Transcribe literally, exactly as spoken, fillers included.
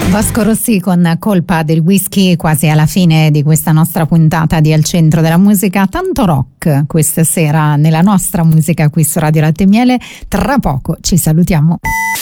Vasco Rossi con Colpa del whisky, quasi alla fine di questa nostra puntata di Al Centro della Musica. Tanto rock questa sera nella nostra musica qui su Radio Latte e Miele. Tra poco ci salutiamo.